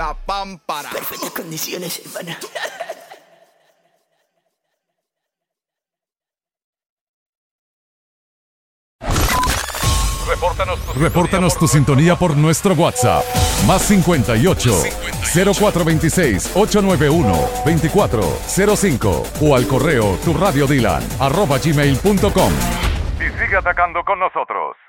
Pámpara. Perfectas condiciones, hermano. Repórtanos tu sintonía por nuestro WhatsApp. Más 58 0426 891 2405 o al correo turradiodilan@gmail.com. Y sigue atacando con nosotros.